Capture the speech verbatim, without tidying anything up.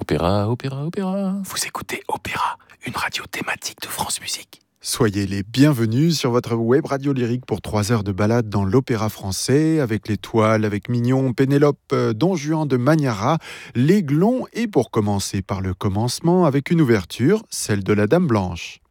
Opéra, opéra, opéra. Vous écoutez Opéra, une radio thématique de France Musique. Soyez les bienvenus sur votre web radio lyrique pour trois heures de balade dans l'opéra français avec l'Étoile, avec Mignon, Pénélope, Don Juan de Magnara, l'Aiglon et pour commencer par le commencement avec une ouverture, celle de la Dame Blanche.